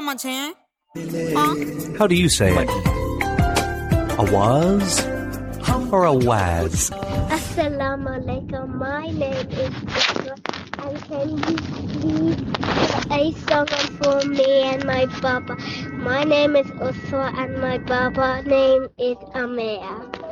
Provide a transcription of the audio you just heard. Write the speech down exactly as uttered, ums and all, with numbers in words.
much, eh? Huh? How do you say it? A was or a was? Assalamu alaikum. My name is Isra, and can you please play a song for me and my Baba? My name is Usra, and my Baba name is Amir.